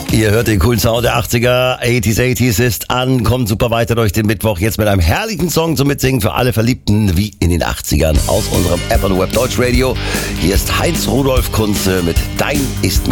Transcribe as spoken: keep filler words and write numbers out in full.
Ihr hört den coolen Sound der achtziger, achtziger, achtziger ist an, kommt super weiter durch den Mittwoch, jetzt mit einem herrlichen Song zum Mitsingen für alle Verliebten wie in den achtzigern aus unserem App und Web Deutsch Radio. Hier ist Heinz Rudolf Kunze mit Dein ist